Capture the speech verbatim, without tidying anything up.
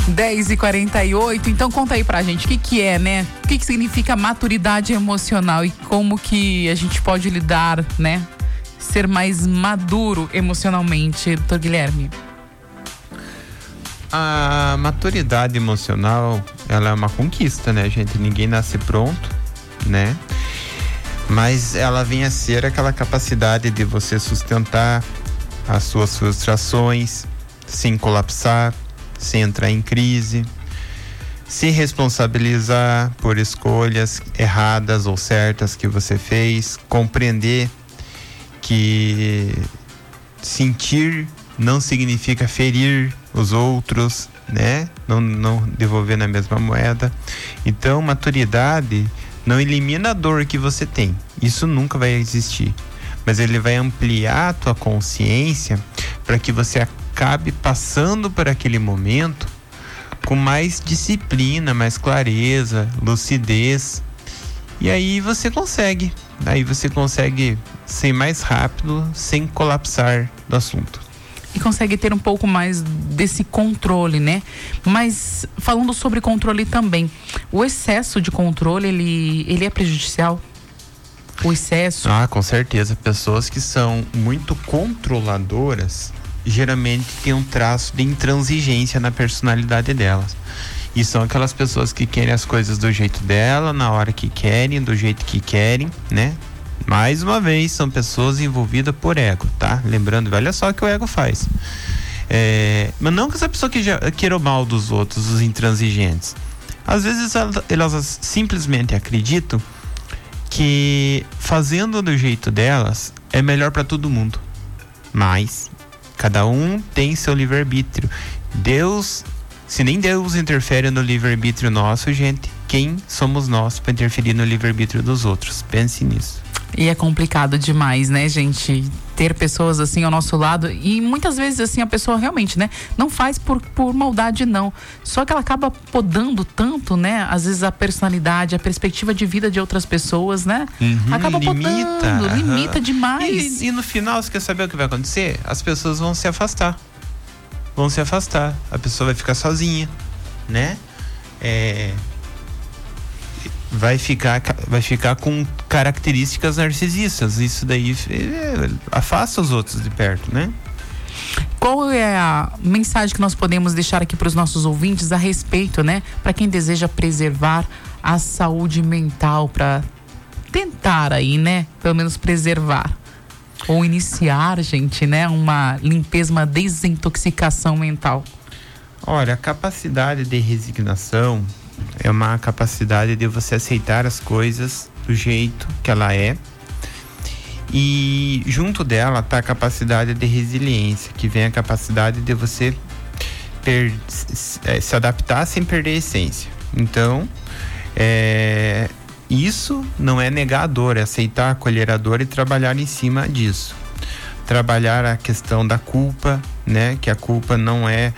dez e quarenta e oito, então conta aí pra gente o que que é, né? O que que significa maturidade emocional e como que a gente pode lidar, né? Ser mais maduro emocionalmente, doutor Guilherme. A maturidade emocional, ela é uma conquista, né, gente? Ninguém nasce pronto, né? Mas ela vem a ser aquela capacidade de você sustentar as suas frustrações sem colapsar, sem entrar em crise, se responsabilizar por escolhas erradas ou certas que você fez, compreender que sentir não significa ferir os outros, né? Não, não devolver na mesma moeda. Então, maturidade não elimina a dor que você tem. Isso nunca vai existir. Mas ele vai ampliar a tua consciência para que você acabe passando por aquele momento com mais disciplina, mais clareza, lucidez. E aí você consegue. Aí você consegue ser mais rápido, sem colapsar do assunto. E consegue ter um pouco mais desse controle, né? Mas falando sobre controle também, o excesso de controle, ele, ele é prejudicial? O excesso? Ah, com certeza. Pessoas que são muito controladoras, geralmente têm um traço de intransigência na personalidade delas. E são aquelas pessoas que querem as coisas do jeito dela, na hora que querem, do jeito que querem, né? Mais uma vez, são pessoas envolvidas por ego, tá? Lembrando, olha só o que o ego faz. É, mas não que essa pessoa que já queira o mal dos outros, os intransigentes. Às vezes elas, elas simplesmente acreditam que fazendo do jeito delas é melhor para todo mundo. Mas cada um tem seu livre-arbítrio. Deus, se nem Deus interfere no livre-arbítrio nosso, gente, quem somos nós para interferir no livre-arbítrio dos outros? Pense nisso. E é complicado demais, né, gente? Ter pessoas assim ao nosso lado. E muitas vezes, assim, a pessoa realmente, né? Não faz por, por maldade, não. Só que ela acaba podando tanto, né? Às vezes a personalidade, a perspectiva de vida de outras pessoas, né? Uhum, acaba limita, podando, uhum. limita demais. E, e no final, você quer saber o que vai acontecer? As pessoas vão se afastar. Vão se afastar. A pessoa vai ficar sozinha, né? É... vai ficar, vai ficar com características narcisistas. Isso daí é, afasta os outros de perto, né? Qual é a mensagem que nós podemos deixar aqui para os nossos ouvintes a respeito, né? Para quem deseja preservar a saúde mental, para tentar aí, né? Pelo menos preservar. Ou iniciar, gente, né? Uma limpeza, uma desintoxicação mental. Olha, a capacidade de resignação é uma capacidade de você aceitar as coisas do jeito que ela é, e junto dela está a capacidade de resiliência, que vem a capacidade de você per- se adaptar sem perder a essência. Então, é, isso não é negar a dor, é aceitar, acolher a dor e trabalhar em cima disso. Trabalhar a questão da culpa, né? Que a culpa não é